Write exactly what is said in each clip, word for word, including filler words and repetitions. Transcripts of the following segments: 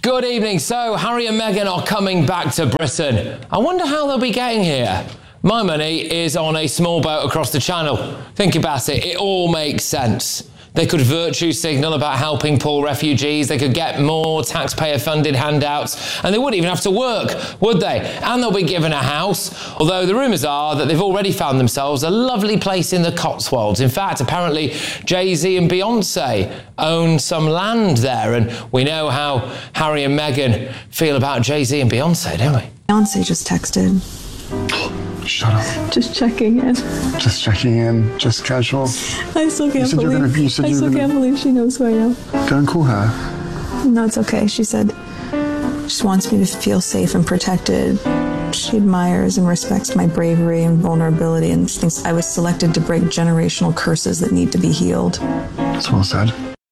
Good evening. So, Harry and Meghan are coming back to Britain. I wonder how they'll be getting here. My money is on a small boat across the channel. Think about it. It all makes sense. They could virtue signal about helping poor refugees. They could get more taxpayer-funded handouts, and they wouldn't even have to work, would they? And they'll be given a house, although the rumours are that they've already found themselves a lovely place in the Cotswolds. In fact, apparently Jay-Z and Beyonce own some land there, and we know how Harry and Meghan feel about Jay-Z and Beyonce, don't we? Beyonce just texted. Shut up. Just checking in. Just checking in. Just casual. I still can't you believe. Gonna, you said I you still gonna... can't believe she knows who I am. Don't call her. No, it's okay. She said she wants me to feel safe and protected. She admires and respects my bravery and vulnerability, and thinks I was selected to break generational curses that need to be healed. That's well said.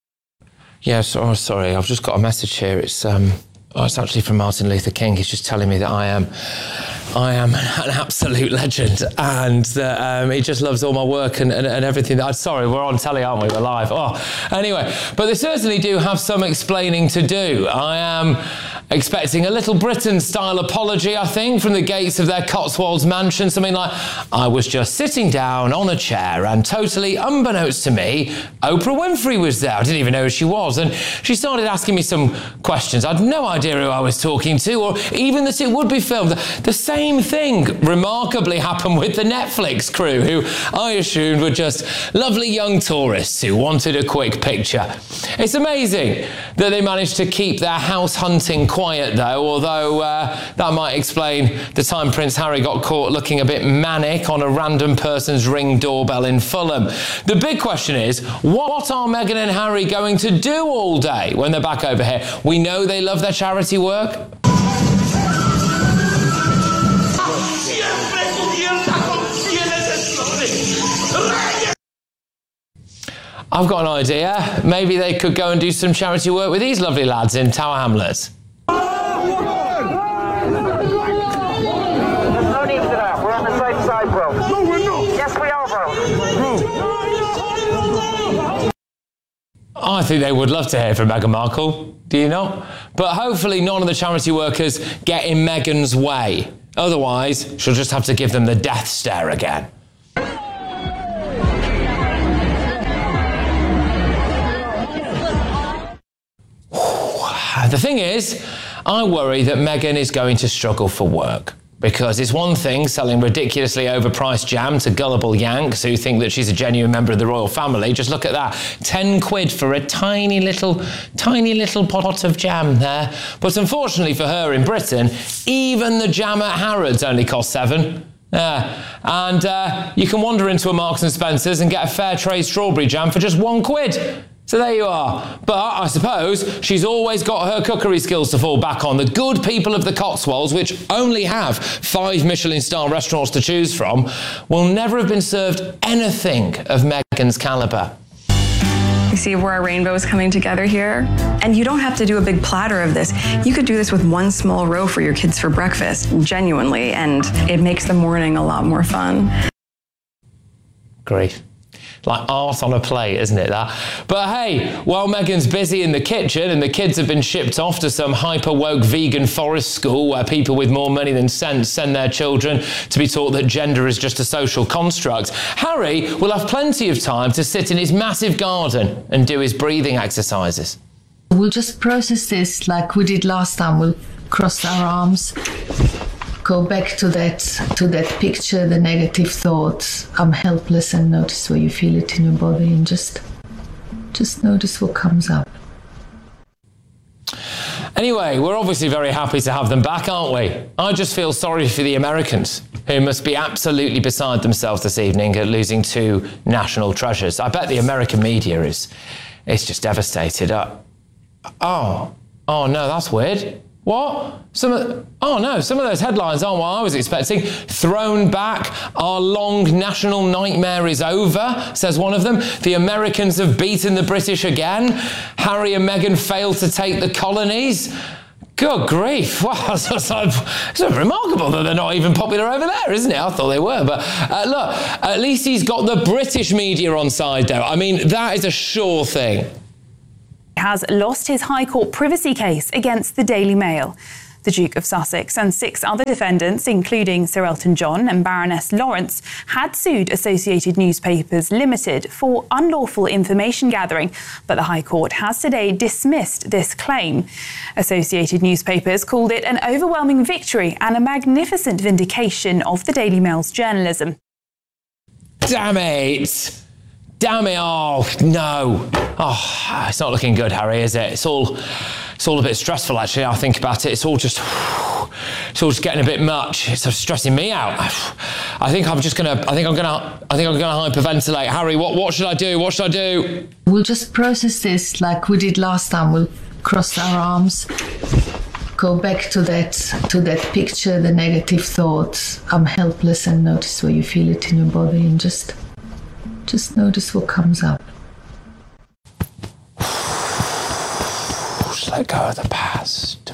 Yes. Oh, sorry. I've just got a message here. It's um. Oh, it's actually from Martin Luther King. He's just telling me that I am, I am an absolute legend, and that um, he just loves all my work and, and, and everything. That I, sorry, we're on telly, aren't we? We're live. Oh, anyway, but they certainly do have some explaining to do. I am expecting a little Britain-style apology, I think, from the gates of their Cotswolds mansion. Something like, I was just sitting down on a chair and totally unbeknownst to me, Oprah Winfrey was there. I didn't even know who she was. And she started asking me some questions. I had no idea who I was talking to, or even that it would be filmed. The same thing remarkably happened with the Netflix crew, who I assumed were just lovely young tourists who wanted a quick picture. It's amazing that they managed to keep their house hunting quiet, though, although uh, that might explain the time Prince Harry got caught looking a bit manic on a random person's Ring doorbell in Fulham. The big question is, what are Meghan and Harry going to do all day when they're back over here? We know they love their charity work. I've got an idea. Maybe they could go and do some charity work with these lovely lads in Tower Hamlets. There's no need for that. We're on the same side, bro. No, we're not. Yes, we are, bro. Bro. I think they would love to hear from Meghan Markle. Do you not? But hopefully none of the charity workers get in Meghan's way. Otherwise, she'll just have to give them the death stare again. The thing is, I worry that Meghan is going to struggle for work. Because it's one thing selling ridiculously overpriced jam to gullible Yanks who think that she's a genuine member of the royal family. Just look at that. Ten quid for a tiny little, tiny little pot of jam there. But unfortunately for her in Britain, even the jam at Harrods only costs seven. Yeah. And uh, you can wander into a Marks and Spencer's and get a fair trade strawberry jam for just one quid. So there you are. But I suppose she's always got her cookery skills to fall back on. The good people of the Cotswolds, which only have five Michelin star restaurants to choose from, will never have been served anything of Meghan's calibre. You see where our rainbow is coming together here? And you don't have to do a big platter of this. You could do this with one small row for your kids for breakfast, genuinely, and it makes the morning a lot more fun. Great. Like art on a plate, isn't it, that? But hey, while Meghan's busy in the kitchen and the kids have been shipped off to some hyper-woke vegan forest school where people with more money than sense send their children to be taught that gender is just a social construct, Harry will have plenty of time to sit in his massive garden and do his breathing exercises. We'll just process this like we did last time. We'll cross our arms, go back to that to that picture, the negative thoughts. I'm helpless, and notice where you feel it in your body, and just just notice what comes up. Anyway, we're obviously very happy to have them back, aren't we? I just feel sorry for the Americans, who must be absolutely beside themselves this evening at losing two national treasures. I bet the American media is it's just devastated. Uh, oh, oh no, that's weird. What? Some of, oh no, some of those headlines aren't what I was expecting. Thrown back, our long national nightmare is over, says one of them. The Americans have beaten the British again. Harry and Meghan failed to take the colonies. Good grief. Wow, it's, it's, it's remarkable that they're not even popular over there, isn't it? I thought they were. But uh, look, at least he's got the British media on side, though. I mean, that is a sure thing. has lost his High Court privacy case against the Daily Mail. The Duke of Sussex and six other defendants, including Sir Elton John and Baroness Lawrence, had sued Associated Newspapers Limited for unlawful information gathering, but the High Court has today dismissed this claim. Associated Newspapers called it an overwhelming victory and a magnificent vindication of the Daily Mail's journalism. Damn it! Damn it! Oh no! Oh, it's not looking good, Harry, is it? It's all, it's all a bit stressful. Actually, I think about it. It's all just, it's all just getting a bit much. It's stressing me out. I think I'm just gonna. I think I'm gonna. I think I'm gonna hyperventilate. Harry, what what should I do? What should I do? We'll just process this like we did last time. We'll cross our arms, go back to that to that picture, the negative thoughts. I'm helpless, and notice where you feel it in your body, and just. Just notice what comes up. Just let go of the past.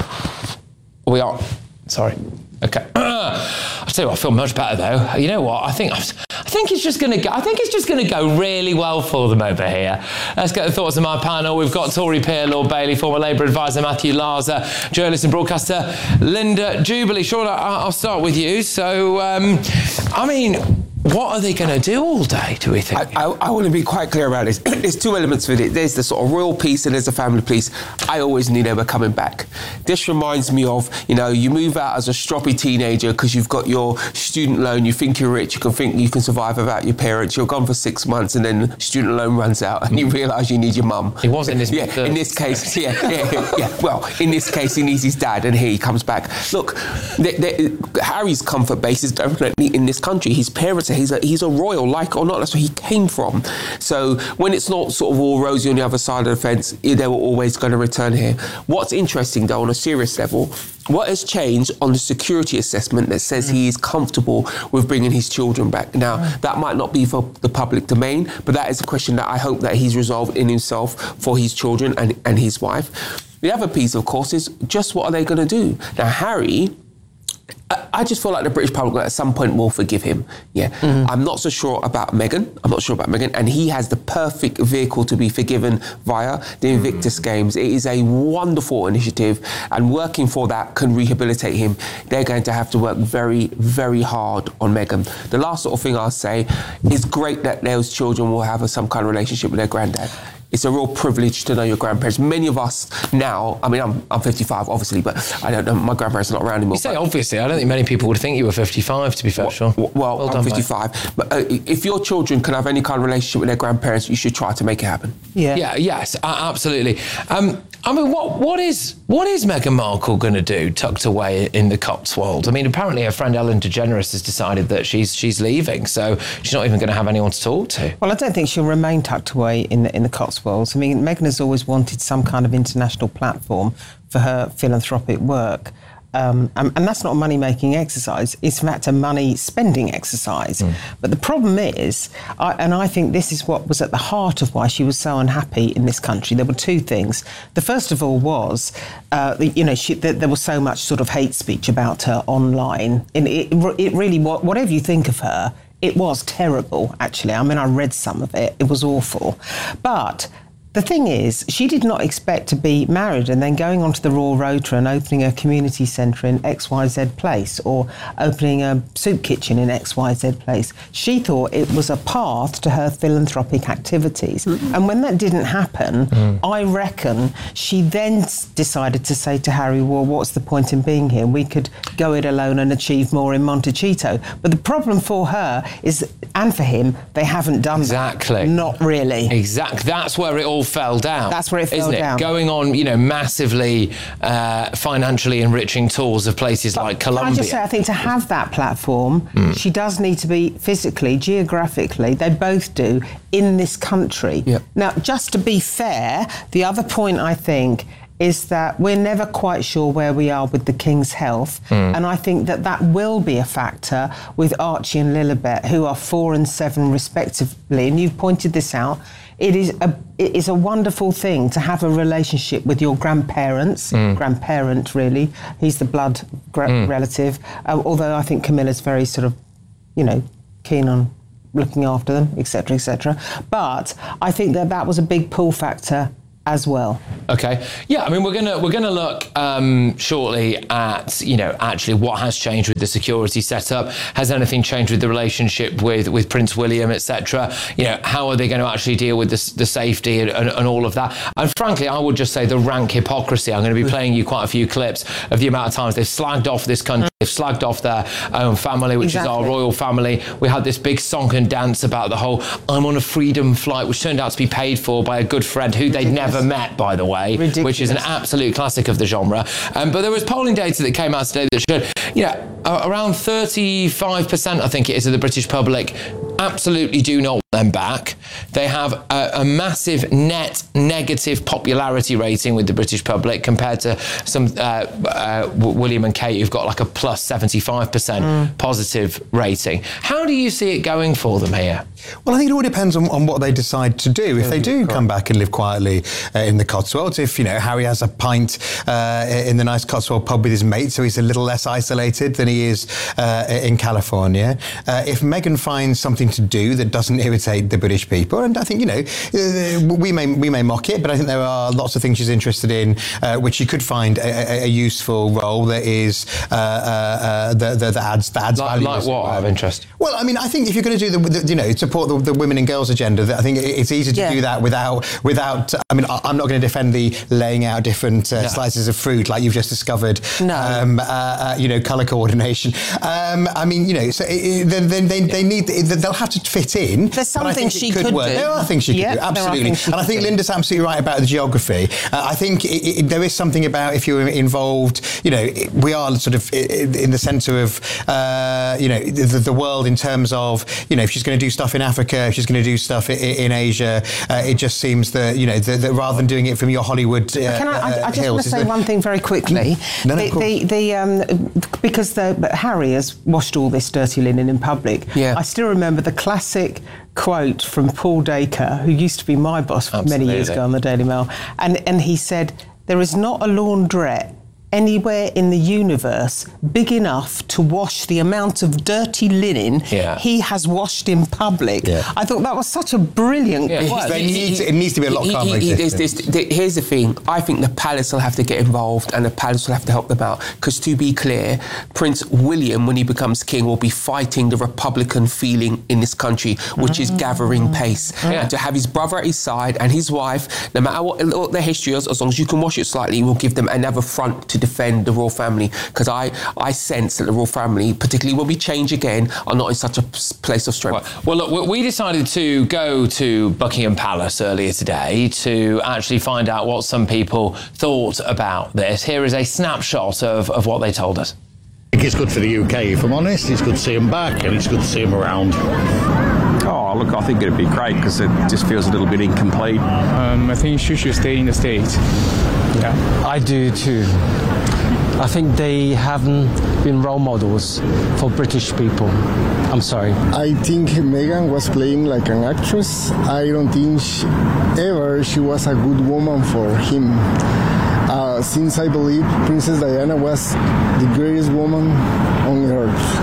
We are. Sorry. Okay. I'll tell you what, I feel much better though. You know what? I think I think it's just going to go. I think it's just going to go really well for them over here. Let's get the thoughts of my panel. We've got Tory peer Lord Bailey, former Labour advisor Matthew Larser, journalist and broadcaster Linda Jubilee. Sean, I'll start with you. So, um, I mean. What are they going to do all day, do we think? I, I, I want to be quite clear about this. There's two elements with it. There's the sort of royal piece and there's the family piece. I always knew they were coming back. This reminds me of, you know, you move out as a stroppy teenager because you've got your student loan, you think you're rich, you can think you can survive without your parents, you're gone for six months and then student loan runs out and you realise you need your mum. He was in this Yeah, in this case, yeah, yeah, yeah, yeah. Well, in this case, he needs his dad and here he comes back. Look, the, the, Harry's comfort base is definitely in this country. His parents, he's a, he's a royal, like or not, that's where he came from. So when it's not sort of all rosy on the other side of the fence, they were always going to return here. What's interesting, though, on a serious level, what has changed on the security assessment that says mm. he is comfortable with bringing his children back? Now, mm. that might not be for the public domain, but that is a question that I hope that he's resolved in himself for his children and, and his wife. The other piece, of course, is just what are they going to do? Now, Harry... I just feel like the British public at some point will forgive him. Yeah, mm-hmm. I'm not so sure about Meghan. I'm not sure about Meghan, and he has the perfect vehicle to be forgiven via the Invictus mm-hmm. Games. It is a wonderful initiative, and working for that can rehabilitate him. They're going to have to work very, very hard on Meghan. The last sort of thing I'll say is great that those children will have a, some kind of relationship with their granddad. It's a real privilege to know your grandparents. Many of us now, I mean, I'm I'm fifty-five, obviously, but I don't know, my grandparents are not around anymore. You say obviously, I don't think many people would think you were fifty-five, to be fair, well, Sean. Well, well I'm done, fifty-five. Mate. But uh, if your children can have any kind of relationship with their grandparents, you should try to make it happen. Yeah. Yeah, yes, uh, absolutely. Um, I mean, what what is what is Meghan Markle going to do tucked away in the Cotswolds? I mean, apparently her friend Ellen DeGeneres has decided that she's she's leaving, so she's not even going to have anyone to talk to. Well, I don't think she'll remain tucked away in the, in the Cotswolds. I mean, Meghan has always wanted some kind of international platform for her philanthropic work. Um, and, and that's not a money-making exercise. It's in fact a money-spending exercise. Mm. But the problem is, I, and I think this is what was at the heart of why she was so unhappy in this country. There were two things. The first of all was, uh, you know, she, th- there was so much sort of hate speech about her online. And it, it really, whatever you think of her, it was terrible, actually. I mean, I read some of it. It was awful. But the thing is, she did not expect to be married and then going onto the Royal Rota and opening a community centre in X Y Z place or opening a soup kitchen in X Y Z place. She thought it was a path to her philanthropic activities. Mm-hmm. And when that didn't happen, mm. I reckon she then decided to say to Harry, well, what's the point in being here? We could go it alone and achieve more in Montecito. But the problem for her is, and for him, they haven't done exactly. that. Not really. Exactly. That's where it all fell down. That's where it fell isn't it? down. Going on, you know, massively uh, financially enriching tours of places but like Colombia. Can I just say, I think to have that platform, mm. she does need to be physically, geographically, they both do, in this country. Yep. Now, just to be fair, the other point I think is that we're never quite sure where we are with the King's health. Mm. And I think that that will be a factor with Archie and Lilibet, who are four and seven respectively. And you've pointed this out. It is a it is a wonderful thing to have a relationship with your grandparents, mm. grandparent really. He's the blood gra- mm. relative. Uh, although I think Camilla's very sort of, you know, keen on looking after them, et cetera, et cetera. But I think that that was a big pull factor as well. Okay. Yeah, I mean, we're gonna we're gonna look um, shortly at, you know, actually what has changed with the security setup. Has anything changed with the relationship with, with Prince William, et cetera? You know, how are they going to actually deal with the, the safety and, and, and all of that? And frankly, I would just say the rank hypocrisy. I'm going to be playing you quite a few clips of the amount of times they've slagged off this country, they've slagged off their own family, which exactly. is our royal family. We had this big song and dance about the whole I'm on a freedom flight, which turned out to be paid for by a good friend who they'd never met, by the way, Ridiculous. Which is an absolute classic of the genre. Um, but there was polling data that came out today that showed, you know, around thirty-five percent, I think it is, of the British public absolutely do not want them back. They have a, a massive net negative popularity rating with the British public compared to some uh, uh, William and Kate, who've got like a plus seventy-five percent mm. positive rating. How do you see it going for them here? Well, I think it all depends on, on what they decide to do. If they do come back and live quietly uh, in the Cotswolds, if, you know, Harry has a pint uh, in the nice Cotswold pub with his mate, so he's a little less isolated than he is uh, in California. Uh, if Meghan finds something to do that doesn't irritate the British people, and I think, you know, uh, we may we may mock it, but I think there are lots of things she's interested in, uh, which she could find a, a, a useful role that is uh, uh, uh, that, that adds that adds like, value. Like what? Out of interest? Well, I mean, I think if you're going to do the, the you know, support the, the women and girls agenda, that I think it's easy to yeah. do that without without. I mean, I'm not going to defend the laying out different uh, no. slices of fruit like you've just discovered. No, um, uh, uh, you know, colour coordination. Um, I mean, you know, so it, then they, they, they need they'll have to fit in. There's something she could, could work. do. There are things she yeah, could do, absolutely. She and I think do. Linda's absolutely right about the geography. Uh, I think it, it, there is something about if you're involved. You know, it, we are sort of in the centre of uh, you know the, the world in terms of, you know, if she's going to do stuff in Africa, if she's going to do stuff in, in Asia, uh, it just seems that, you know, that rather than doing it from your Hollywood uh, Can I, I, I just hills, want to say the, one thing very quickly. No, no, the, the, the, um, because the, Harry has washed all this dirty linen in public. Yeah. I still remember the classic quote from Paul Dacre, who used to be my boss Absolutely. many years ago on the Daily Mail, and, and he said, "There is not a laundrette anywhere in the universe big enough to wash the amount of dirty linen yeah. he has washed in public." Yeah. I thought that was such a brilliant yeah. quote. They need to, it needs to be a lot calmer. Here's the thing. I think the palace will have to get involved and the palace will have to help them out. Because to be clear, Prince William, when he becomes king, will be fighting the Republican feeling in this country, which mm. is gathering pace. Yeah. And to have his brother at his side and his wife, no matter what, what their history is, as long as you can wash it slightly, will give them another front to defend the royal family, because I, I sense that the royal family, particularly when we change again, are not in such a place of strength. Well, well look, we decided to go to Buckingham Palace earlier today to actually find out what some people thought about this. Here is a snapshot of, of what they told us. I think it's good for the U K, if I'm honest. It's good to see him back and it's good to see him around. Oh, look, I think it'd be great because it just feels a little bit incomplete. Um, I think she should stay in the States. Yeah, I do too. I think they haven't been role models for British people. I'm sorry. I think Meghan was playing like an actress. I don't think she, ever she was a good woman for him. Uh, since I believe Princess Diana was the greatest woman on earth.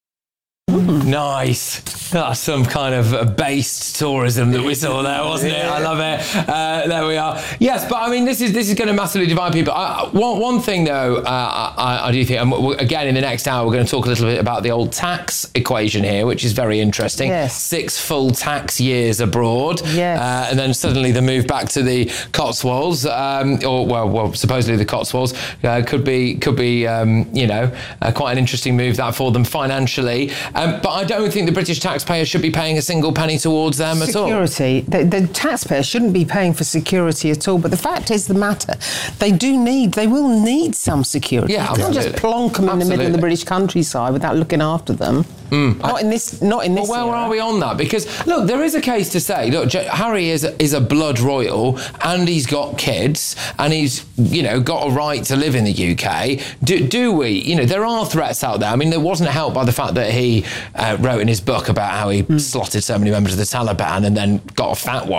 Nice. That's some kind of based tourism that we saw there, wasn't it? I love it. Uh, there we are. Yes, but I mean, this is this is going to massively divide people. I, one, one thing, though, uh, I, I do think, and we're, again, in the next hour, we're going to talk a little bit about the old tax equation here, which is very interesting. Yes. Six full tax years abroad. Yes. Uh, and then suddenly the move back to the Cotswolds, um, or, well, well, supposedly the Cotswolds, uh, could be, could be um, you know, uh, quite an interesting move that for them financially. Um, but I don't think the British taxpayer should be paying a single penny towards them security. at all. Security. The, the taxpayer shouldn't be paying for security at all. But the fact is the matter. They do need, they will need some security. Yeah, you can't just plonk them in the middle of the British countryside without looking after them. Mm. Not I, in this, not in this Well, where era. are we on that? Because, look, there is a case to say, look, J- Harry is a, is a blood royal and he's got kids and he's, you know, got a right to live in the U K. Do, do we? You know, there are threats out there. I mean, there wasn't helped by the fact that he uh, wrote in his book about how he mm. slotted so many members of the Taliban and then got a fatwa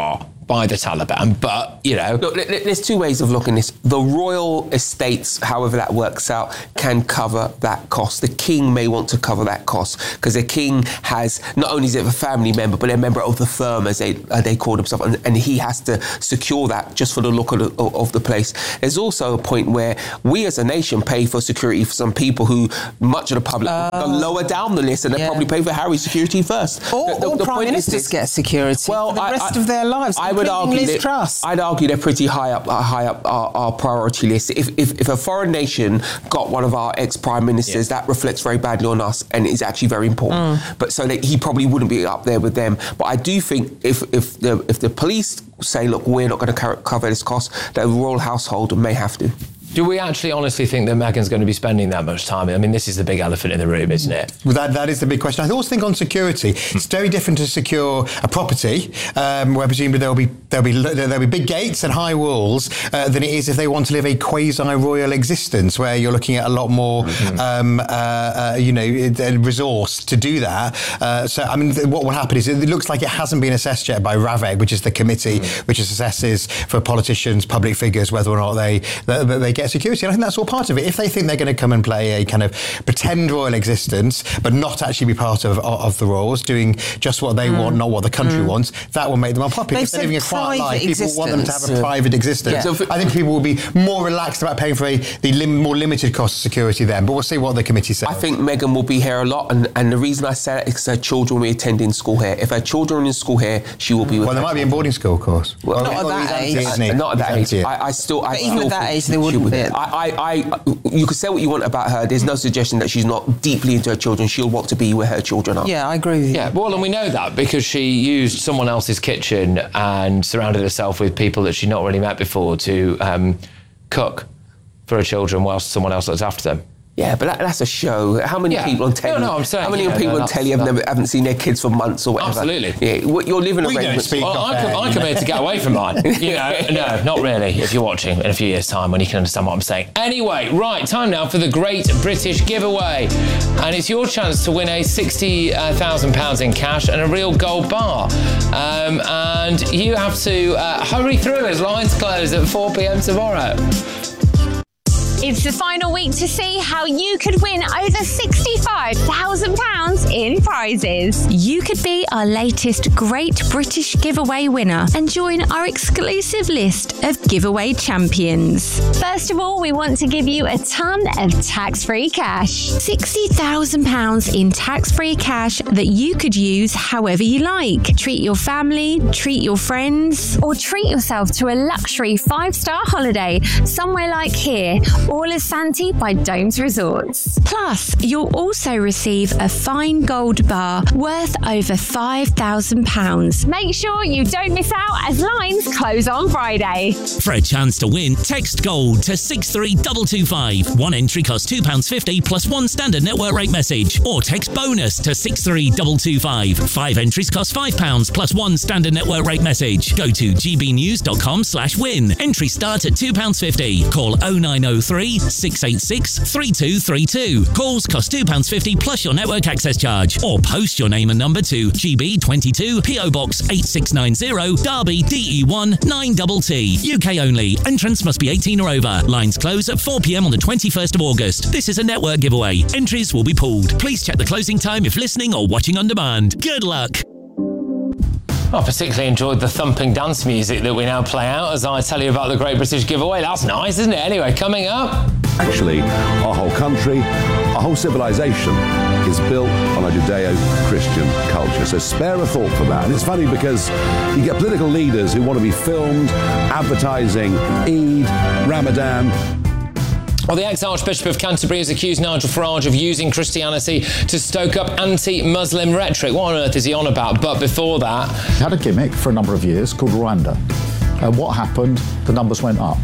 by the Taliban, but, you know... Look, there's two ways of looking at this. The royal estates, however that works out, can cover that cost. The king may want to cover that cost because the king has, not only is it a family member, but a member of the firm, as they uh, they call themselves, and, and he has to secure that just for the look of the, of the place. There's also a point where we as a nation pay for security for some people who, much of the public, uh, are lower down the list, and they yeah. probably pay for Harry's security first. Or, the, the, or the prime ministers get security well, for the I, rest I, of their lives. I would argue Liz that, Truss. I'd argue they're pretty high up, uh, high up our, our priority list. If, if if a foreign nation got one of our ex-prime ministers, yeah. that reflects very badly on us, and is actually very important. Mm. But so that he probably wouldn't be up there with them. But I do think if if the if the police say, look, we're not going to cover this cost, the royal household may have to. Do we actually honestly think that Meghan's going to be spending that much time? I mean, this is the big elephant in the room, isn't it? Well, that, that is the big question. I also think on security, it's very different to secure a property, um, where presumably there'll be there'll be there'll be big gates and high walls, uh, than it is if they want to live a quasi-royal existence, where you're looking at a lot more, mm-hmm. um, uh, uh, you know, resource to do that. Uh, so, I mean, what will happen is it looks like it hasn't been assessed yet by RAVEG, which is the committee mm-hmm. which assesses for politicians, public figures, whether or not they they, they get security. And I think that's all part of it. If they think they're going to come and play a kind of pretend royal existence, but not actually be part of of the royals, doing just what they mm. want, not what the country mm. wants, that will make them unpopular. If they're living a quiet life, people want them to have a yeah. private existence. Yeah. So I think people will be more relaxed about paying for a, the lim, more limited cost of security then, but we'll see what the committee says. I think Meghan will be here a lot, and, and the reason I say that is because her children will be attending school here. If her children are in school here, she will be with Well, they might children. be in boarding school, of course. Well, not well, at that age. I, not at that age. I, I still... I but still even at that age, they wouldn't be. I, I, I, you could say what you want about her. There's no suggestion that she's not deeply into her children. She'll want to be where her children are. Yeah, I agree with you. Yeah, well, and we know that because she used someone else's kitchen and surrounded herself with people that she'd not really met before to um, cook for her children whilst someone else looks after them. Yeah, but that, that's a show. How many yeah. people on telly? No, no, I'm saying. How many yeah, people no, on telly have never haven't seen their kids for months or whatever? Absolutely. Yeah, you're living we arrangements. Don't speak well, I, come, I come here to get away from mine. You know, no, not really. If you're watching in a few years' time, when you can understand what I'm saying. Anyway, right, time now for the Great British Giveaway, and it's your chance to win a sixty thousand pounds in cash and a real gold bar. Um, and you have to uh, hurry through as lines close at four p.m. tomorrow. It's the final week to see how you could win over sixty-five thousand pounds in prizes. You could be our latest Great British Giveaway winner and join our exclusive list of giveaway champions. First of all, we want to give you a ton of tax-free cash. sixty thousand pounds in tax-free cash that you could use however you like. Treat your family, treat your friends, or treat yourself to a luxury five-star holiday somewhere like here, all is Santi by Domes Resorts. Plus, you'll also receive a fine gold bar worth over five thousand pounds. Make sure you don't miss out as lines close on Friday. For a chance to win, text GOLD to six three two two five. One entry costs two pounds fifty plus one standard network rate message. Or text BONUS to six three two two five. Five entries cost five pounds plus one standard network rate message. Go to gbnews.com slash win. Entry start at two pounds fifty. Call oh nine oh three, six eight six, three two three two. Calls cost two pounds fifty plus your network access charge. Or post your name and number to G B twenty-two, P O Box eight six nine zero, Derby, D E one nine T T. U K only. Entrants must be eighteen or over. Lines close at four p.m. on the twenty-first of August. This is a network giveaway. Entries will be pulled. Please check the closing time if listening or watching on demand. Good luck. I particularly enjoyed the thumping dance music that we now play out as I tell you about the Great British Giveaway. That's nice, isn't it? Anyway, coming up... Actually, our whole country, our whole civilization is built on a Judeo-Christian culture. So spare a thought for that. And it's funny because you get political leaders who want to be filmed advertising Eid, Ramadan... Well, the ex-Archbishop of Canterbury has accused Nigel Farage of using Christianity to stoke up anti-Muslim rhetoric. What on earth is he on about? But before that... He had a gimmick for a number of years called Rwanda. And what happened? The numbers went up.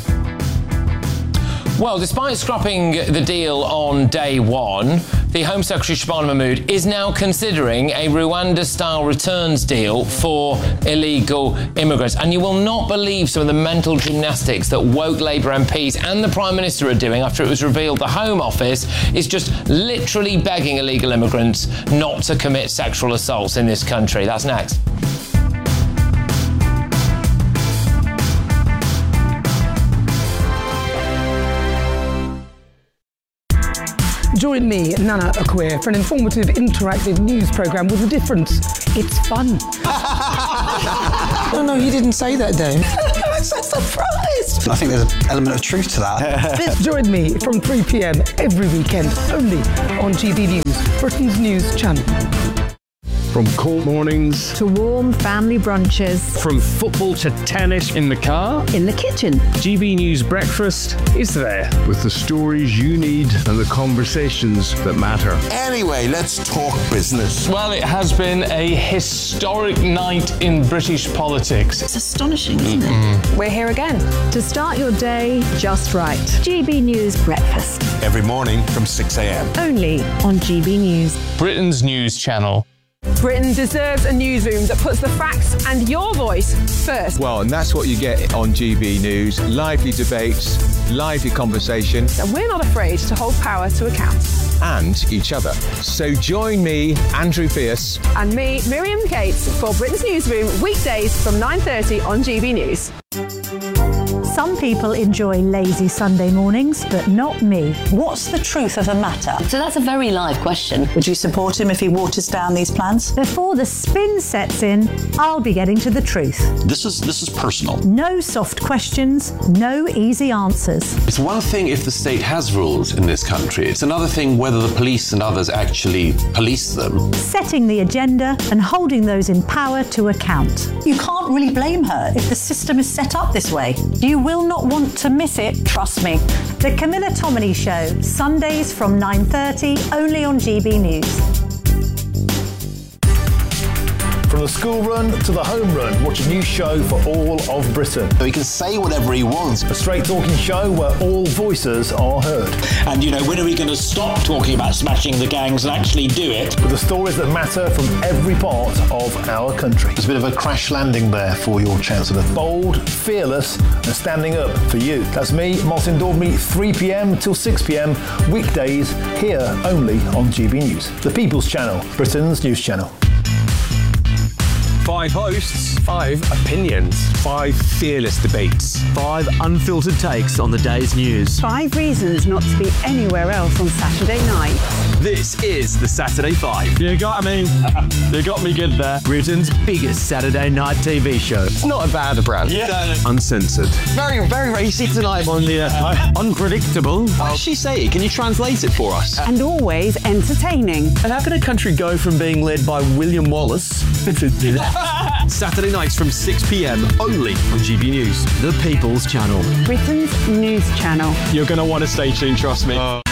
Well, despite scrapping the deal on day one, the Home Secretary Shabana Mahmood is now considering a Rwanda-style returns deal for illegal immigrants. And you will not believe some of the mental gymnastics that woke Labour M Ps and the Prime Minister are doing after it was revealed the Home Office is just literally begging illegal immigrants not to commit sexual assaults in this country. That's next. Join me, Nana Akwe, for an informative, interactive news programme with a difference. It's fun. No, no, you didn't say that, Dave. I'm so surprised. I think there's an element of truth to that. Join me from three p m every weekend, only on G B News, Britain's news channel. From cold mornings to warm family brunches, from football to tennis, in the car, in the kitchen, G B News Breakfast is there. With the stories you need and the conversations that matter. Anyway, let's talk business. Well, it has been a historic night in British politics. It's astonishing, isn't it? We're here again to start your day just right. G B News Breakfast. Every morning from six a m. Only on G B News. Britain's news channel. Britain deserves a newsroom that puts the facts and your voice first. Well, and that's what you get on G B News. Lively debates, lively conversation. And we're not afraid to hold power to account. And each other. So join me, Andrew Pierce. And me, Miriam Cates, for Britain's Newsroom, weekdays from nine thirty on G B News. Some people enjoy lazy Sunday mornings, but not me. What's the truth of the matter? So that's a very live question. Would you support him if he waters down these plans? Before the spin sets in, I'll be getting to the truth. This is this is personal. No soft questions, no easy answers. It's one thing if the state has rules in this country. It's another thing whether the police and others actually police them. Setting the agenda and holding those in power to account. You can't really blame her if the system is set up this way. You will not want to miss it, trust me. The Camilla Tominey Show, Sundays from nine thirty, only on G B News. From the school run to the home run, watch a new show for all of Britain. So he can say whatever he wants. A straight talking show where all voices are heard. And, you know, when are we going to stop talking about smashing the gangs and actually do it? With the stories that matter from every part of our country. There's a bit of a crash landing there for your Chancellor. Bold, fearless and standing up for you. That's me, Martin Daubney, three p m till six p m, weekdays here only on G B News. The People's Channel, Britain's news channel. Five hosts, five opinions, five fearless debates, five unfiltered takes on the day's news. Five reasons not to be anywhere else on Saturday night. This is the Saturday Five. You got me. You got me good there. Britain's biggest Saturday night T V show. It's not a bad brand. Yeah. Uncensored. Very, very racy tonight on the uh, unpredictable. What does she say? Can you translate it for us? And always entertaining. And how can a country go from being led by William Wallace to Saturday nights from six p m only on G B News, the People's Channel. Britain's news channel. You're going to want to stay tuned, trust me. Uh.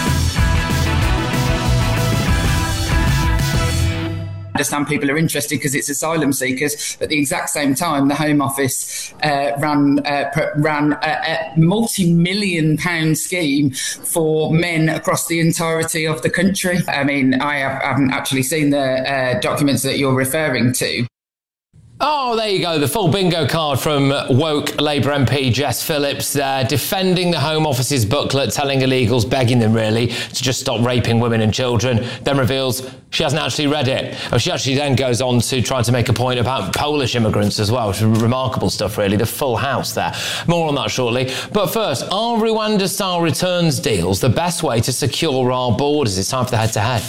I understand people are interested because it's asylum seekers, but at the exact same time, the Home Office uh, ran uh, ran a, a multi-million pound scheme for men across the entirety of the country. I mean, I have, haven't actually seen the uh, documents that you're referring to. Oh, there you go. The full bingo card from woke Labour M P Jess Phillips there, defending the Home Office's booklet, telling illegals, begging them really, to just stop raping women and children, then reveals she hasn't actually read it. And she actually then goes on to try to make a point about Polish immigrants as well, which is remarkable stuff, really. The full house there. More on that shortly. But first, are Rwanda-style returns deals the best way to secure our borders? It's time for the head-to-head.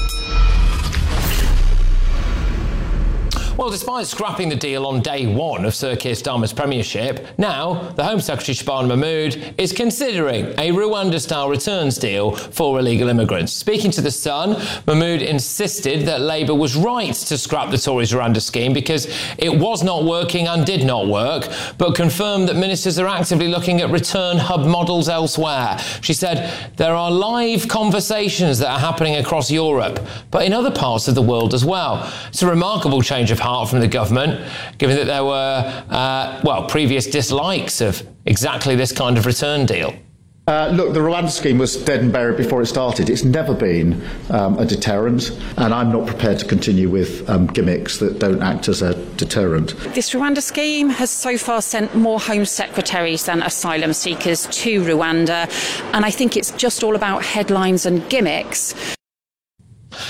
Well, despite scrapping the deal on day one of Sir Keir Starmer's premiership, now the Home Secretary Shabana Mahmood is considering a Rwanda-style returns deal for illegal immigrants. Speaking to The Sun, Mahmood insisted that Labour was right to scrap the Tories' Rwanda scheme because it was not working and did not work, but confirmed that ministers are actively looking at return hub models elsewhere. She said there are live conversations that are happening across Europe, but in other parts of the world as well. It's a remarkable change of heart from the government, given that there were, uh, well, previous dislikes of exactly this kind of return deal. Uh, look, the Rwanda scheme was dead and buried before it started. It's never been um, a deterrent, and I'm not prepared to continue with um, gimmicks that don't act as a deterrent. This Rwanda scheme has so far sent more Home Secretaries than asylum seekers to Rwanda, and I think it's just all about headlines and gimmicks.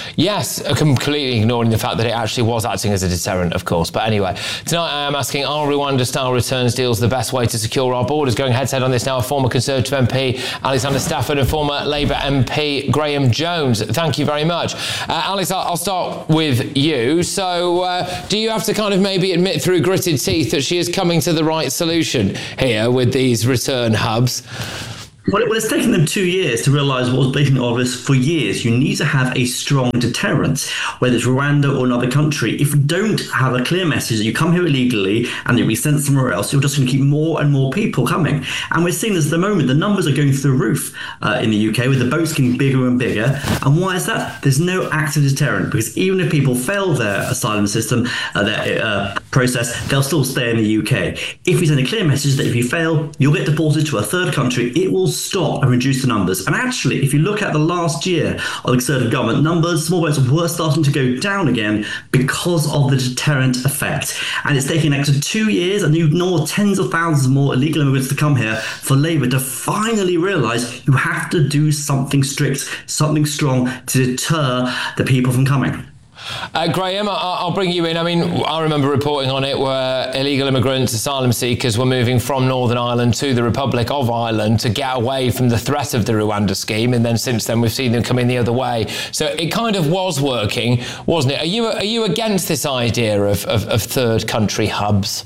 Yes, completely ignoring the fact that it actually was acting as a deterrent, of course. But anyway, tonight I am asking, are Rwanda-style returns deals the best way to secure our borders? Going head-to-head on this now, former Conservative M P Alexander Stafford and former Labour M P Graham Jones. Thank you very much. Uh, Alex, I'll start with you. So uh, do you have to kind of maybe admit through gritted teeth that she is coming to the right solution here with these return hubs? Well, it's taken them two years to realise what was blatantly obvious for years. You need to have a strong deterrent, whether it's Rwanda or another country. If you don't have a clear message that you come here illegally and you'll be sent somewhere else, you're just going to keep more and more people coming. And we're seeing this at the moment. The numbers are going through the roof uh, in the U K, with the boats getting bigger and bigger. And why is that? There's no active deterrent, because even if people fail their asylum system, uh, their uh, process, they'll still stay in the U K. If you send a clear message that if you fail, you'll get deported to a third country, it will stop and reduce the numbers. And actually, if you look at the last year of the Conservative government, numbers, small boats were starting to go down again because of the deterrent effect. And it's taking an extra two years and you know tens of thousands more illegal immigrants to come here for Labour to finally realise you have to do something strict, something strong to deter the people from coming. Uh, Graham, I'll bring you in. I mean, I remember reporting on it where illegal immigrants, asylum seekers were moving from Northern Ireland to the Republic of Ireland to get away from the threat of the Rwanda scheme. And then since then, we've seen them come in the other way. So it kind of was working, wasn't it? Are you are you against this idea of, of, of third country hubs?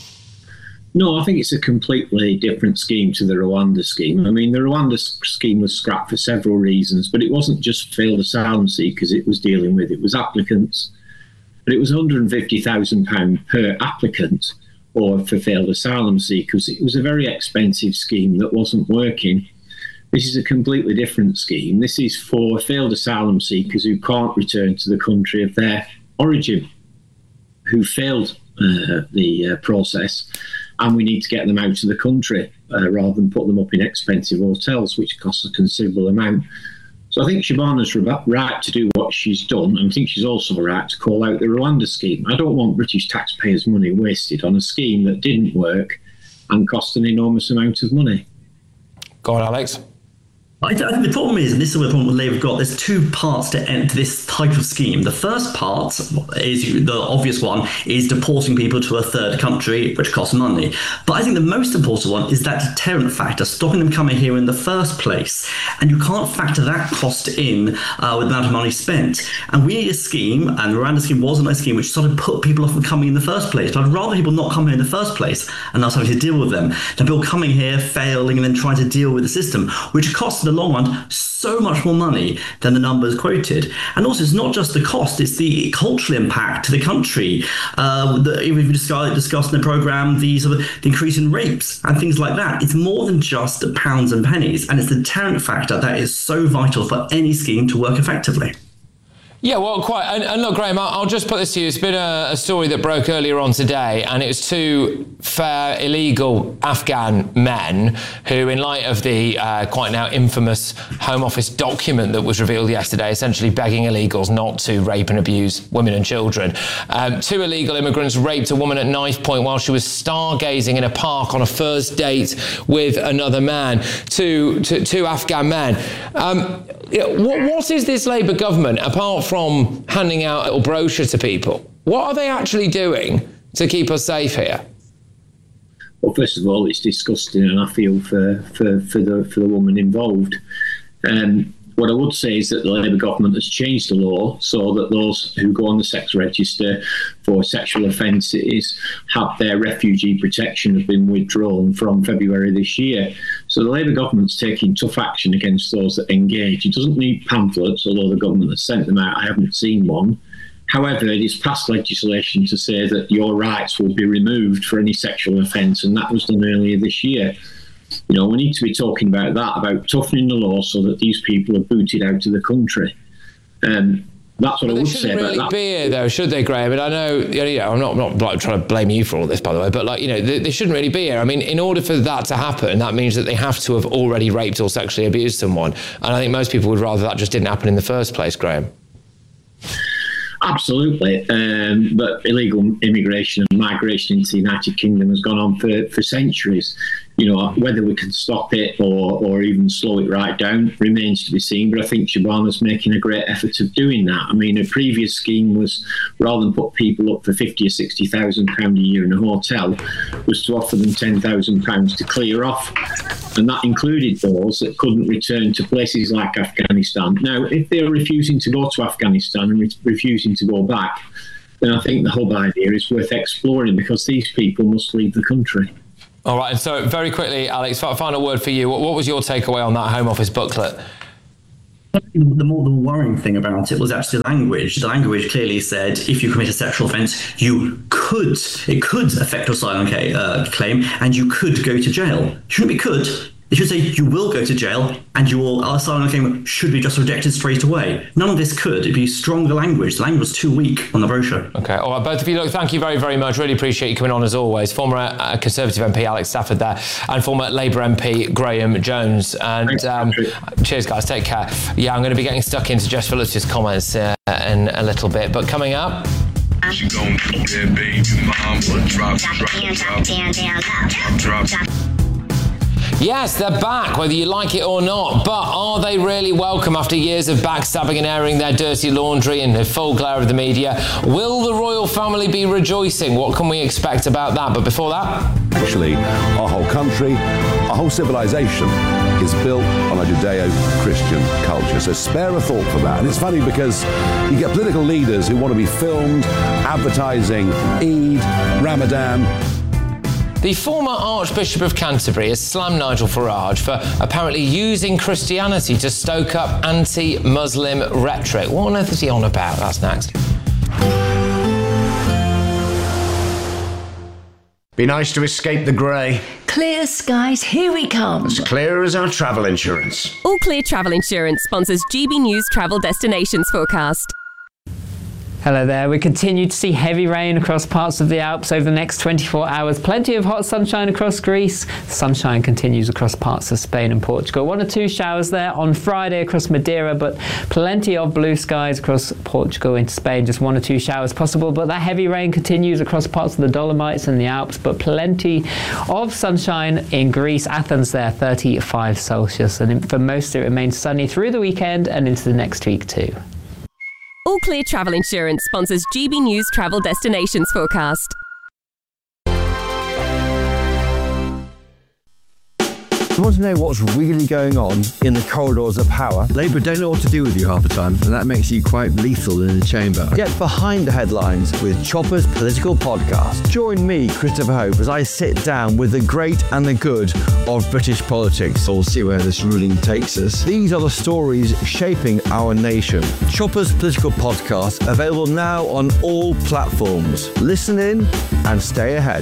No, I think it's a completely different scheme to the Rwanda scheme. I mean, the Rwanda scheme was scrapped for several reasons, but it wasn't just failed asylum seekers it was dealing with. It was applicants, but it was one hundred fifty thousand pounds per applicant, or for failed asylum seekers. It was a very expensive scheme that wasn't working. This is a completely different scheme. This is for failed asylum seekers who can't return to the country of their origin, who failed uh, the uh, process. And we need to get them out of the country uh, rather than put them up in expensive hotels, which costs a considerable amount. So I think Shabana's right to do what she's done, and I think she's also right to call out the Rwanda scheme. I don't want British taxpayers' money wasted on a scheme that didn't work and cost an enormous amount of money. Go on, Alex. I, th- I think the problem is, and this is where the problem Labour have got, there's two parts to enter this type of scheme. The first part is, the obvious one, is deporting people to a third country, which costs money. But I think the most important one is that deterrent factor, stopping them coming here in the first place. And you can't factor that cost in uh, with the amount of money spent. And we need a scheme, and the Rwanda scheme wasn't a scheme which sort of put people off from coming in the first place. But I'd rather people not come here in the first place and us having to deal with them, than people coming here, failing, and then trying to deal with the system, which costs in the long run so much more money than the numbers quoted. And also, it's not just the cost, it's the cultural impact to the country. Uh, the, we've discussed, discussed in the programme the, sort of, the increase in rapes and things like that. It's more than just pounds and pennies, and it's the deterrent factor that is so vital for any scheme to work effectively. Yeah, well, quite. And, and look, Graham, I'll, I'll just put this to you. It's been a, a story that broke earlier on today, and it was two fair illegal Afghan men who, in light of the uh, quite now infamous Home Office document that was revealed yesterday, essentially begging illegals not to rape and abuse women and children. Um, two illegal immigrants raped a woman at knife point while she was stargazing in a park on a first date with another man. Two, two, two Afghan men. Um, what, what is this Labour government, apart from handing out a little brochure to people, what are they actually doing to keep us safe here? Well, first of all, it's disgusting, and I feel for, for, for the for the woman involved. Um, what I would say is that the Labour government has changed the law so that those who go on the sex register for sexual offences have their refugee protection has been withdrawn from February this year. So the Labour government's taking tough action against those that engage. It doesn't need pamphlets, although the government has sent them out. I haven't seen one. However, it is passed legislation to say that your rights will be removed for any sexual offence, and that was done earlier this year. You know, we need to be talking about that, about toughening the law so that these people are booted out of the country. Um, that's what but I would say say really about that. Be here, though, should they, Graham? And I know, you know, I'm not, I'm not like, trying to blame you for all this, by the way, but like, you know, they, they shouldn't really be here. I mean, in order for that to happen, that means that they have to have already raped or sexually abused someone. And I think most people would rather that just didn't happen in the first place, Graham. Absolutely, um, but illegal immigration and migration into the United Kingdom has gone on for, for centuries. You know, whether we can stop it or, or even slow it right down remains to be seen. But I think Shabana's making a great effort of doing that. I mean, a previous scheme was, rather than put people up for fifty or sixty thousand pounds a year in a hotel, was to offer them ten thousand pounds to clear off. And that included those that couldn't return to places like Afghanistan. Now, if they're refusing to go to Afghanistan and re- refusing to go back, then I think the hub idea is worth exploring, because these people must leave the country. All right, and so very quickly, Alex, final word for you. What, what was your takeaway on that Home Office booklet? The more the worrying thing about it was actually the language. The language clearly said if you commit a sexual offence, you could, it could affect your asylum ca- uh, claim, and you could go to jail. It shouldn't be could. It should say you will go to jail, and your asylum claim should be just rejected straight away. None of this could. It'd be stronger language. The language was too weak on the brochure. Okay, all right, both of you, look, thank you very, very much. Really appreciate you coming on as always. Former uh, Conservative M P Alex Stafford there, and former Labour M P Graham Jones. And um, cheers, guys. Take care. Yeah, I'm going to be getting stuck into Jess Phillips's comments uh, in a little bit. But coming up. She gon' go there, baby, mom. Drop, drop, drop, drop, drop, drop. Yes, they're back, whether you like it or not. But are they really welcome after years of backstabbing and airing their dirty laundry in the full glare of the media? Will the royal family be rejoicing? What can we expect about that? But before that... Actually, our whole country, our whole civilization is built on a Judeo-Christian culture. So spare a thought for that. And it's funny because you get political leaders who want to be filmed advertising Eid, Ramadan. The former Archbishop of Canterbury has slammed Nigel Farage for apparently using Christianity to stoke up anti-Muslim rhetoric. What on earth is he on about? That's next. Be nice to escape the grey. Clear skies, here we come. As clear as our travel insurance. All Clear Travel Insurance sponsors G B News Travel Destinations Forecast. Hello there. We continue to see heavy rain across parts of the Alps over the next twenty-four hours. Plenty of hot sunshine across Greece. Sunshine continues across parts of Spain and Portugal. One or two showers there on Friday across Madeira, but plenty of blue skies across Portugal into Spain. Just one or two showers possible, but that heavy rain continues across parts of the Dolomites and the Alps, but plenty of sunshine in Greece. Athens there, thirty-five Celsius. And for most it remains sunny through the weekend and into the next week too. All Clear Travel Insurance sponsors G B News Travel Destinations Forecast. You want to know what's really going on in the corridors of power? Labour don't know what to do with you half the time, and that makes you quite lethal in the chamber. Get behind the headlines with Chopper's Political Podcast. Join me, Christopher Hope, as I sit down with the great and the good of British politics. We'll see where this ruling takes us. These are the stories shaping our nation. Chopper's Political Podcast, available now on all platforms. Listen in and stay ahead.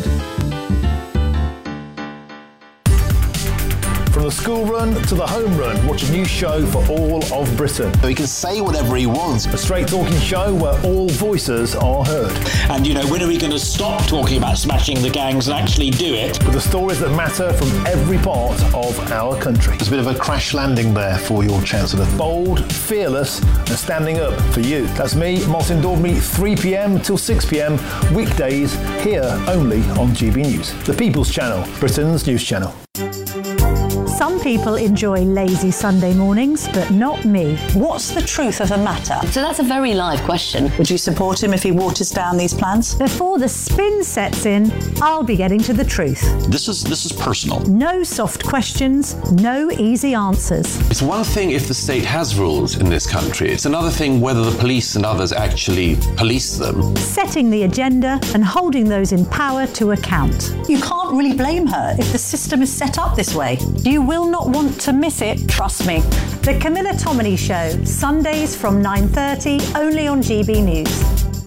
From the school run to the home run, watch a new show for all of Britain. So he can say whatever he wants. A straight talking show where all voices are heard. And, you know, when are we going to stop talking about smashing the gangs and actually do it? With the stories that matter from every part of our country. There's a bit of a crash landing there for your Chancellor. Bold, fearless and standing up for you. That's me, Martin Daubney, three p.m. till six p.m. weekdays here only on G B News. The People's Channel, Britain's news channel. Some people enjoy lazy Sunday mornings, but not me. What's the truth of the matter? So that's a very live question. Would you support him if he waters down these plans? Before the spin sets in, I'll be getting to the truth. This is this is personal. No soft questions, no easy answers. It's one thing if the state has rules in this country. It's another thing whether the police and others actually police them. Setting the agenda and holding those in power to account. You can't really blame her if the system is set up this way. You will not want to miss it, trust me. The Camilla Tominey Show, Sundays from nine thirty, only on G B News.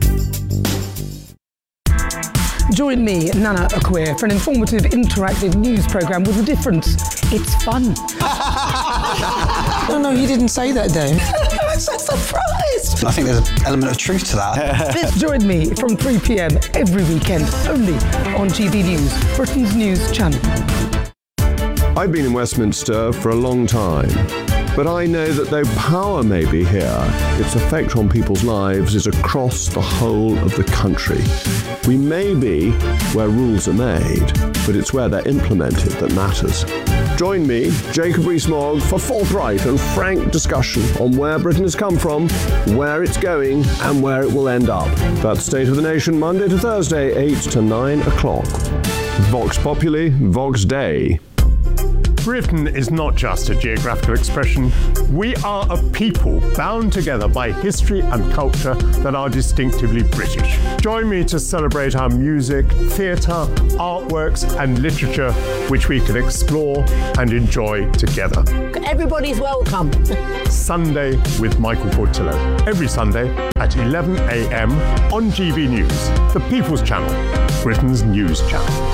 Join me, Nana Akweer, for an informative, interactive news programme with a difference. It's fun. No, no, you didn't say that, Dave. I'm so surprised. I think there's an element of truth to that. Join me from three p.m. every weekend, only on G B News, Britain's news channel. I've been in Westminster for a long time, but I know that though power may be here, its effect on people's lives is across the whole of the country. We may be where rules are made, but it's where they're implemented that matters. Join me, Jacob Rees-Mogg, for forthright and frank discussion on where Britain has come from, where it's going, and where it will end up. That's State of the Nation, Monday to Thursday, eight to nine o'clock. Vox Populi, Vox Dei. Britain is not just a geographical expression. We are a people bound together by history and culture that are distinctively British. Join me to celebrate our music, theatre, artworks and literature, which we can explore and enjoy together. Everybody's welcome. Sunday with Michael Portillo. Every Sunday at eleven a.m. on G B News, the People's Channel, Britain's news channel.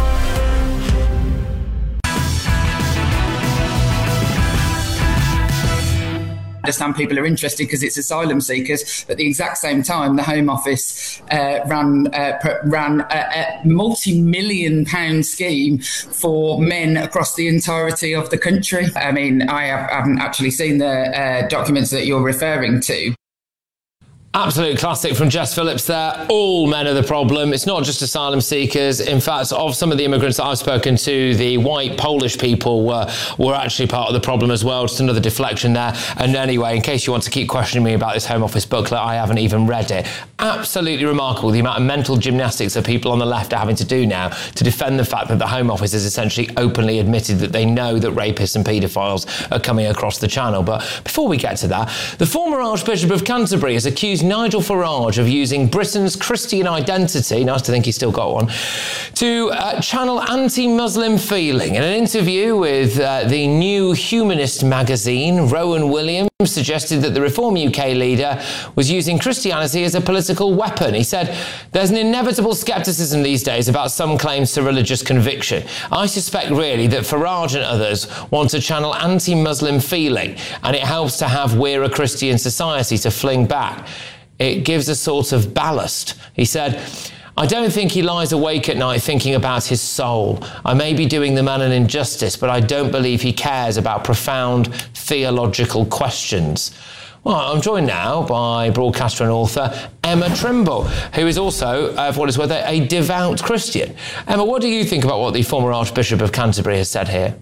I understand people are interested because it's asylum seekers. At the exact same time, the Home Office uh, ran uh, ran a, a multi-million pound scheme for men across the entirety of the country. I mean, I have, haven't actually seen the uh, documents that you're referring to. Absolute classic from Jess Phillips there. All men are the problem. It's not just asylum seekers. In fact, of some of the immigrants that I've spoken to, the white Polish people were were actually part of the problem as well. Just another deflection there. And anyway, in case you want to keep questioning me about this Home Office booklet, I haven't even read it. Absolutely remarkable the amount of mental gymnastics that people on the left are having to do now to defend the fact that the Home Office has essentially openly admitted that they know that rapists and paedophiles are coming across the channel. But before we get to that, the former Archbishop of Canterbury has accused Nigel Farage of using Britain's Christian identity, nice to think he's still got one, to uh, channel anti-Muslim feeling. In an interview with uh, the New Humanist magazine, Rowan Williams suggested that the Reform U K leader was using Christianity as a political weapon. He said, "There's an inevitable scepticism these days about some claims to religious conviction. I suspect really that Farage and others want to channel anti-Muslim feeling, and it helps to have we're a Christian society to fling back. It gives a sort of ballast." He said, "I don't think he lies awake at night thinking about his soul. I may be doing the man an injustice, but I don't believe he cares about profound theological questions." Well, I'm joined now by broadcaster and author Emma Trimble, who is also, uh, for what it's worth, a, a devout Christian. Emma, what do you think about what the former Archbishop of Canterbury has said here?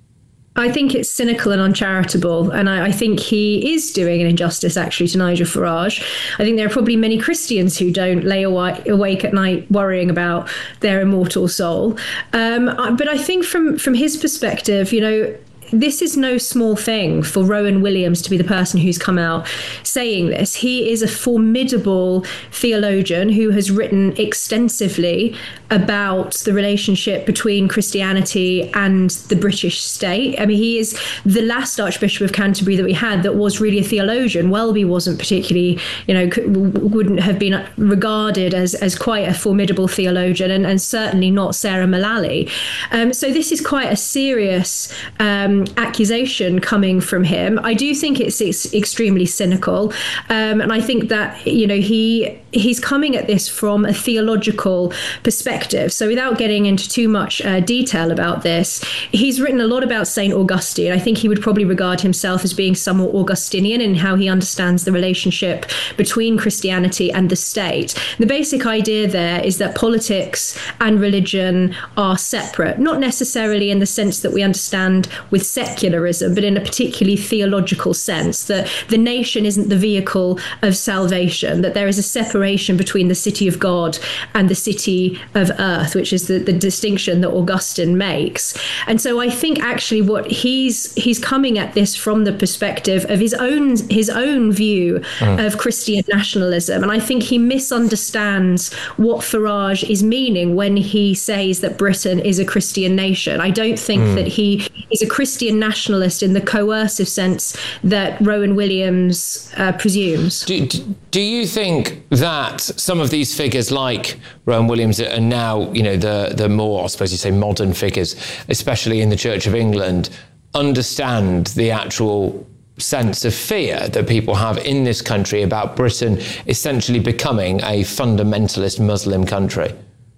I think it's cynical and uncharitable, and I, I think he is doing an injustice actually to Nigel Farage. I think there are probably many Christians who don't lay awake, awake at night worrying about their immortal soul. Um, but I think from from his perspective, you know, this is no small thing for Rowan Williams to be the person who's come out saying this. He is a formidable theologian who has written extensively about the relationship between Christianity and the British state. I mean, he is the last Archbishop of Canterbury that we had that was really a theologian. Welby wasn't particularly, you know, wouldn't have been regarded as, as quite a formidable theologian, and, and certainly not Sarah Mullally. Um, so this is quite a serious um, accusation coming from him. I do think it's, it's extremely cynical, um, and I think that, you know, he he's coming at this from a theological perspective. So without getting into too much uh, detail about this, he's written a lot about Saint Augustine. I think he would probably regard himself as being somewhat Augustinian in how he understands the relationship between Christianity and the state. The basic idea there is that politics and religion are separate, not necessarily in the sense that we understand with secularism, but in a particularly theological sense, that the nation isn't the vehicle of salvation, that there is a separation between the city of God and the city of earth, which is the, the distinction that Augustine makes. And so I think actually what he's he's coming at this from the perspective of his own his own view mm. of Christian nationalism. And I think he misunderstands what Farage is meaning when he says that Britain is a Christian nation. I don't think mm. that he is a Christian nationalist in the coercive sense that Rowan Williams uh, presumes. Do, do, do you think that some of these figures like Rowan Williams are now, you know, the, the more, I suppose you say, modern figures, especially in the Church of England, understand the actual sense of fear that people have in this country about Britain essentially becoming a fundamentalist Muslim country?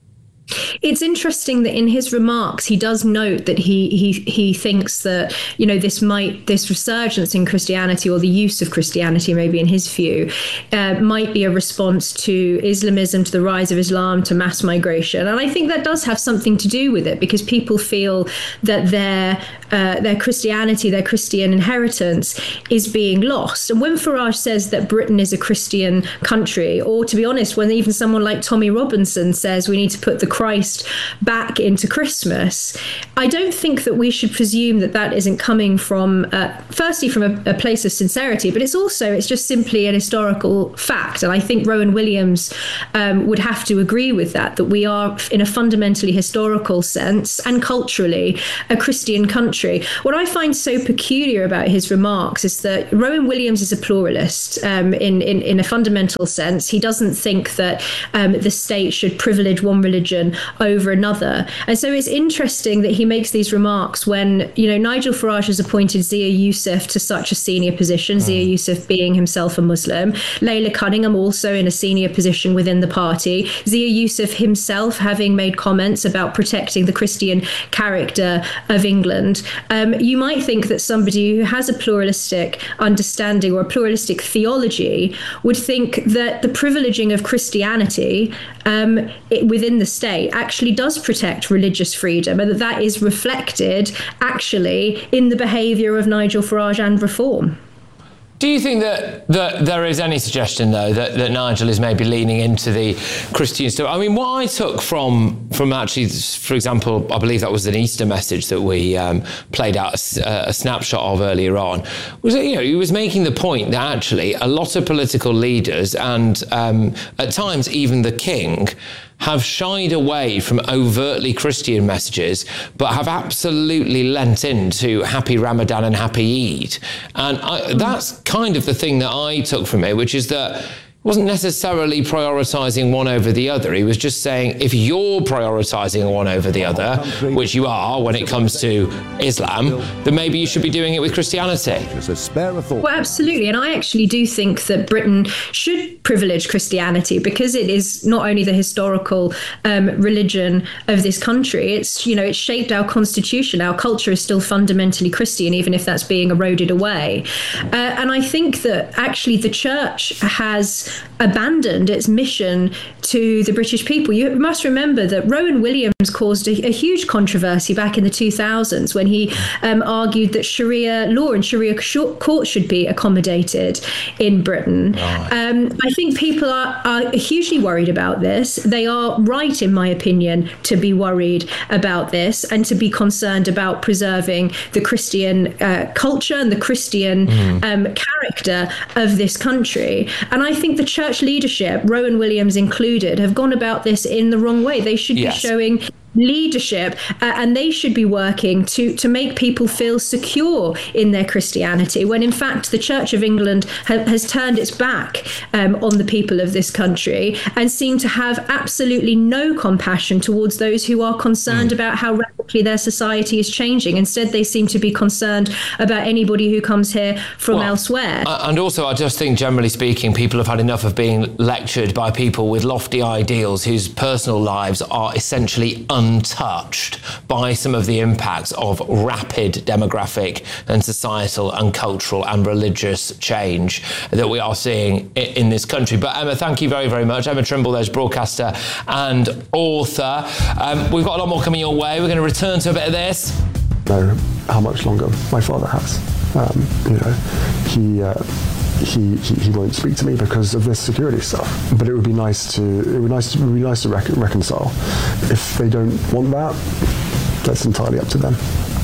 It's interesting that in his remarks he does note that he he he thinks that, you know, this might this resurgence in Christianity, or the use of Christianity, maybe in his view, uh, might be a response to Islamism, to the rise of Islam, to mass migration. And I think that does have something to do with it, because people feel that their uh, their Christianity, their Christian inheritance is being lost. And when Farage says that Britain is a Christian country, or to be honest, when even someone like Tommy Robinson says we need to put the Christ back into Christmas, I don't think that we should presume that that isn't coming from, uh, firstly, from a, a place of sincerity, but it's also, it's just simply an historical fact. And I think Rowan Williams um, would have to agree with that, that we are, in a fundamentally historical sense and culturally, a Christian country. What I find so peculiar about his remarks is that Rowan Williams is a pluralist um, in, in, in a fundamental sense. He doesn't think that um, the state should privilege one religion over another. And so it's interesting that he makes these remarks when, you know, Nigel Farage has appointed Zia Youssef to such a senior position, mm. Zia Youssef being himself a Muslim, Layla Cunningham also in a senior position within the party, Zia Youssef himself having made comments about protecting the Christian character of England. Um, you might think that somebody who has a pluralistic understanding or a pluralistic theology would think that the privileging of Christianity um, it, within the state actually does protect religious freedom, and that that is reflected actually in the behaviour of Nigel Farage and Reform. Do you think that, that there is any suggestion, though, that, that Nigel is maybe leaning into the Christian stuff? I mean, what I took from, from actually, for example, I believe that was an Easter message that we um, played out a, a snapshot of earlier on, was that, you know, he was making the point that actually a lot of political leaders and um, at times even the king have shied away from overtly Christian messages, but have absolutely lent into Happy Ramadan and Happy Eid. And I, that's kind of the thing that I took from it, which is that he wasn't necessarily prioritising one over the other. He was just saying, if you're prioritising one over the other, which you are when it comes to Islam, then maybe you should be doing it with Christianity. Well, absolutely. And I actually do think that Britain should privilege Christianity, because it is not only the historical um, religion of this country, it's, you know, it's shaped our constitution. Our culture is still fundamentally Christian, even if that's being eroded away. Uh, and I think that actually the church has abandoned its mission to the British people. You must remember that Rowan Williams caused a, a huge controversy back in the two thousands when he um, argued that Sharia law and Sharia court should be accommodated in Britain. Right. Um, I think people are, are hugely worried about this. They are right, in my opinion, to be worried about this and to be concerned about preserving the Christian uh, culture and the Christian mm. um, character of this country. And I think the church leadership, Rowan Williams included, have gone about this in the wrong way. They should yes. be showing leadership uh, and they should be working to to make people feel secure in their Christianity, when in fact the Church of England ha- has turned its back um, on the people of this country and seem to have absolutely no compassion towards those who are concerned mm. about how rapidly their society is changing. Instead, they seem to be concerned about anybody who comes here from well, elsewhere. And also, I just think, generally speaking, people have had enough of being lectured by people with lofty ideals whose personal lives are essentially un untouched by some of the impacts of rapid demographic and societal and cultural and religious change that we are seeing in this country. But Emma, thank you very, very much. Emma Trimble, there's broadcaster and author. Um, we've got a lot more coming your way. We're going to return to a bit of this. Know how much longer my father has. Um, you know, he... Uh, He, he he won't speak to me because of this security stuff. But it would be nice to it would nice to, it would be nice to rec- reconcile. If they don't want that, that's entirely up to them.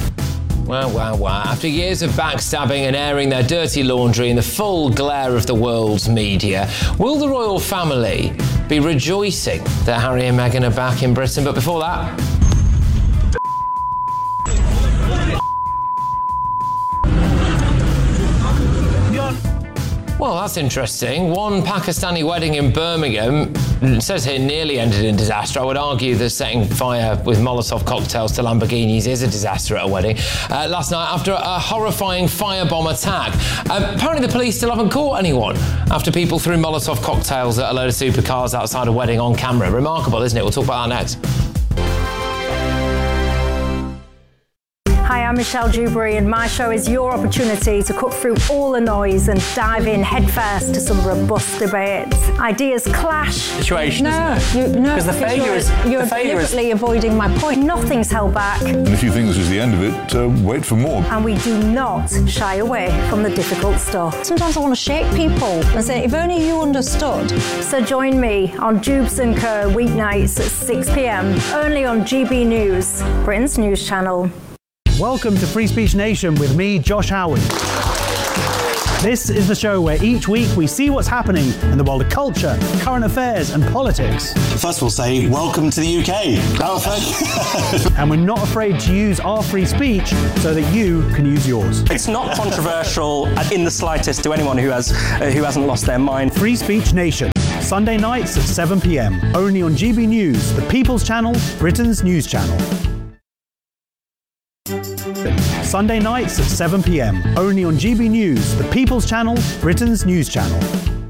Wow, wow, wow. After years of backstabbing and airing their dirty laundry in the full glare of the world's media, will the royal family be rejoicing that Harry and Meghan are back in Britain? But before that... Well, that's interesting. One Pakistani wedding in Birmingham, it says here nearly ended in disaster. I would argue that setting fire with Molotov cocktails to Lamborghinis is a disaster at a wedding. Uh, last night, after a horrifying firebomb attack. Um, apparently the police still haven't caught anyone after people threw Molotov cocktails at a load of supercars outside a wedding on camera. Remarkable, isn't it? We'll talk about that next. I'm Michelle Dewberry, and my show is your opportunity to cut through all the noise and dive in headfirst to some robust debates. Ideas clash. Situation, no, isn't it? You, no, because the failure you're, is you're the failure deliberately is avoiding my point. Nothing's held back, And if you think this is the end of it, uh, wait for more. and we do not shy away from the difficult stuff. Sometimes I want to shake people and say, if only you understood. So join me on Dubes and Co weeknights at six p m only on G B News, Britain's news channel. Welcome to Free Speech Nation with me, Josh Howard. This is the show where each week we see what's happening in the world of culture, current affairs and politics. First we'll say, welcome to the U K. Oh, thank you. And we're not afraid to use our free speech so that you can use yours. It's not controversial in the slightest to anyone who has uh, who hasn't lost their mind. Free Speech Nation, Sunday nights at seven p m, only on G B News, the People's Channel, Britain's news channel. Sunday nights at seven p m, only on G B News, the People's Channel, Britain's news channel.